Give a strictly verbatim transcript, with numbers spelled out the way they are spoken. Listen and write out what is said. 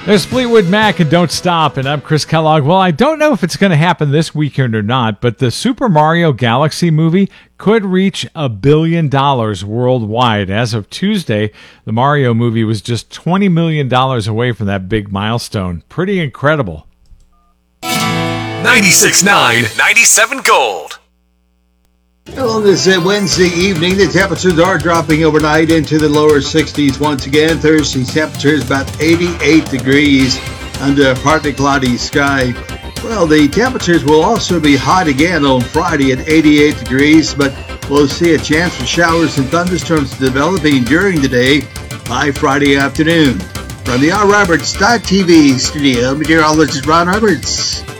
There's Fleetwood Mac and Don't Stop, and I'm Chris Kellogg. Well, I don't know if it's going to happen this weekend or not, but the Super Mario Galaxy movie could reach a billion dollars worldwide. As of Tuesday, the Mario movie was just twenty million dollars away from that big milestone. Pretty incredible. ninety-six point nine, ninety-seven Gold. Well, on this uh, Wednesday evening, the temperatures are dropping overnight into the lower sixties once again. Thursday's temperature is about eighty-eight degrees under a partly cloudy sky. Well, the temperatures will also be hot again on Friday at eighty-eight degrees, but we'll see a chance for showers and thunderstorms developing during the day by Friday afternoon. From the R. Roberts dot T V studio, meteorologist Ron Roberts.